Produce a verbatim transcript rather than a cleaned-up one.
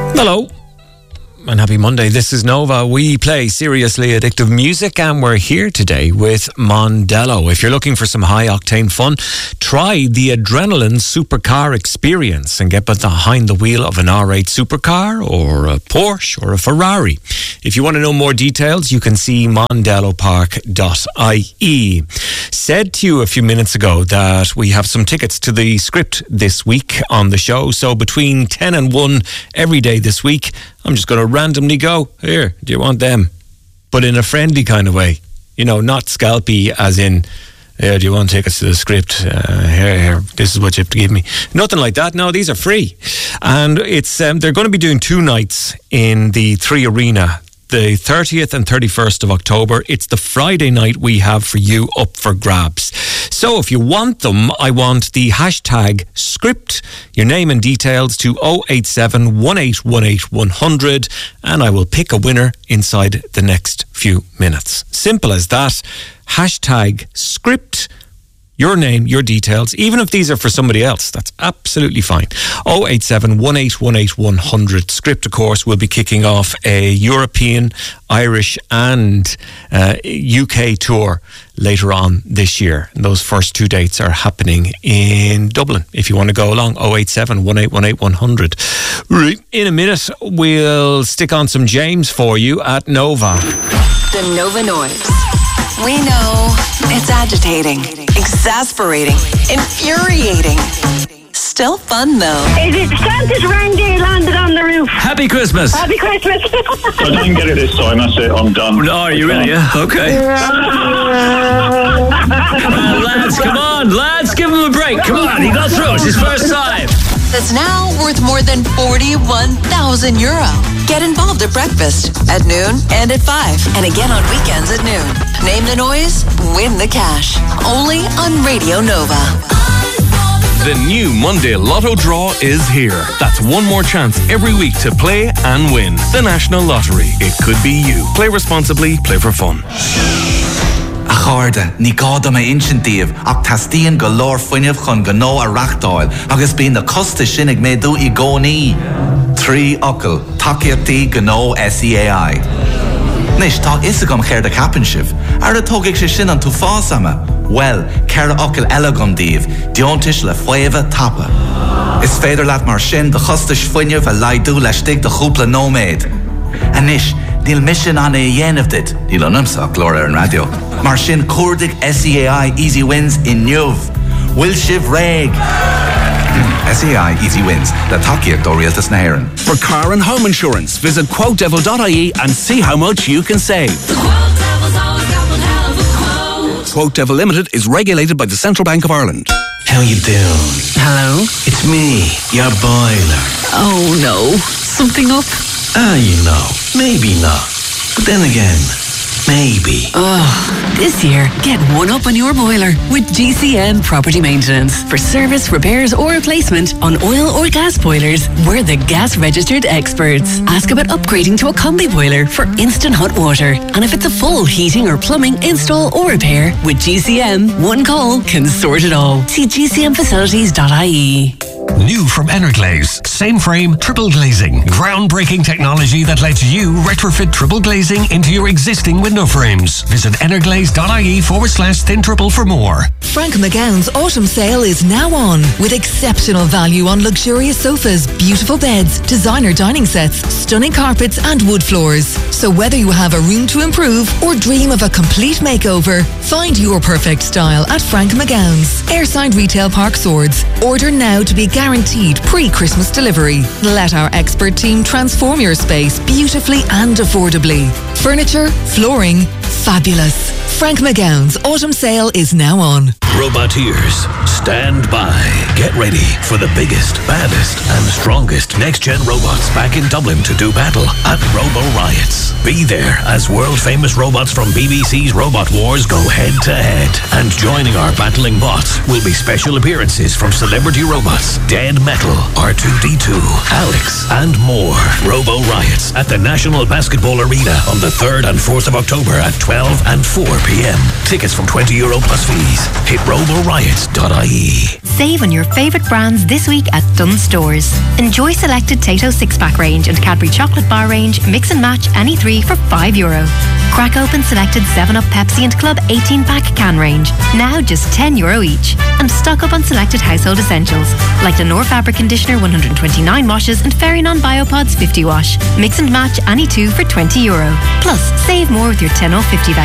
Hello and happy Monday. This is Nova. We play seriously addictive music and we're here today with Mondello. If you're looking for some high octane fun, try the Adrenaline Supercar experience and get behind the wheel of an R eight supercar or a Porsche or a Ferrari. If you want to know more details, you can see mondello park dot I E. Said to you a few minutes ago that we have some tickets to the Script this week on the show. So between ten and one every day this week, I'm just going to randomly go, here, do you want them? But in a friendly kind of way. You know, not scalpy as in, here, do you want tickets to the Script? Uh, here, here, this is what you have to give me. Nothing like that. No, these are free. And it's um, they're going to be doing two nights in the Three Arena, the thirtieth and thirty-first of October. It's the Friday night we have for you up for grabs. So if you want them, I want the hashtag Script, your name and details to oh eight seven, one eight one eight, one hundred, and I will pick a winner inside the next few minutes. Simple as that. Hashtag Script, your name, your details, even if these are for somebody else, that's absolutely fine. oh eight seven, one eight one eight, one hundred. Script, of course, will be kicking off a European, Irish and uh, U K tour later on this year. And those first two dates are happening in Dublin. If you want to go along, oh eight seven, one eight one eight, one hundred. Right, in a minute, we'll stick on some James for you at Nova. The Nova Noise. We know it's agitating, exasperating, infuriating. Still fun, though. Is it Santa's reindeer landed on the roof? Happy Christmas. Happy Christmas. I didn't get it this time, that's it, I'm done. Oh, are you really? Yeah, okay. uh, lads, come on, lads, give him a break. Come on, he got through. It's his first time. That's now worth more than forty-one thousand euro. Get involved at breakfast, at noon, and at five. And again on weekends at noon. Name the noise, win the cash. Only on Radio Nova. The new Monday Lotto draw is here. That's one more chance every week to play and win. The National Lottery. It could be you. Play responsibly, play for fun. A cháirde, ní gáda me insintíomh, ach tastíon go leor fuinneamh chun go nó a reachtáil, agus bíon na costa sin ag méadú I gcónaí. Trí ocail, takeíochtaí go nó S E A I. Nis, tá isagam chéir de capan sibh, ar a tógaic sé sin an tú fásama. Well, céir ocail eile gom díomh, diontais le fuamha tapa. Is féidir leat mar sin de chostais fuinneamh a laidú le stig de chúpla nóméid. A nis, níl mission an é dhéanamh dit, níl an umsa glór ar an radio. Mar sin cuardig S E A I Easy Wins in Nuv. Will Shiv Reg. S E A I Easy Wins, the takiak do rialtas na hairan. For car and home insurance, visit quote devil dot I E and see how much you can save. Quote Devil Limited is regulated by the Central Bank of Ireland. How you doing? Hello? It's me, your boiler. Oh no, something up? Ah, you know, maybe not. But then again, maybe. Oh, this year, get one up on your boiler with G C M Property Maintenance. For service, repairs or replacement on oil or gas boilers, we're the gas registered experts. Ask about upgrading to a combi boiler for instant hot water. And if it's a full heating or plumbing install or repair, with G C M, one call can sort it all. See G C M facilities dot I E. New from Energlaze. Same frame, triple glazing. Groundbreaking technology that lets you retrofit triple glazing into your existing window frames. Visit energlaze dot I E forward slash thin triple for more. Frank McGowan's autumn sale is now on with exceptional value on luxurious sofas, beautiful beds, designer dining sets, stunning carpets and wood floors. So whether you have a room to improve or dream of a complete makeover, find your perfect style at Frank McGowan's. Airside Retail Park Swords. Order now to be guaranteed pre-Christmas delivery. Let our expert team transform your space beautifully and affordably. Furniture, flooring, fabulous. Frank McGowan's autumn sale is now on. Roboteers, stand by. Get ready for the biggest, baddest and strongest next-gen robots back in Dublin to do battle at Robo Riots. Be there as world-famous robots from B B C's Robot Wars go head-to-head. And joining our battling bots will be special appearances from celebrity robots, Dead Metal, R two D two, Alex, and more. Robo Riots at the National Basketball Arena on the third and fourth of October at twelve and four p.m. Tickets from twenty euro plus fees. Hit robo riots dot I E. Save on your favourite brands this week at Dunnes Stores. Enjoy selected Tato six-pack range and Cadbury chocolate bar range. Mix and match any three for five euro. Crack open selected seven up Pepsi and Club eighteen-pack can range. Now just ten euro each. And stock up on selected household essentials like Lenore fabric conditioner one hundred twenty-nine washes and Fairy Non Biopods fifty wash. Mix and match any two for twenty euro. Plus, save more with your ten off fifty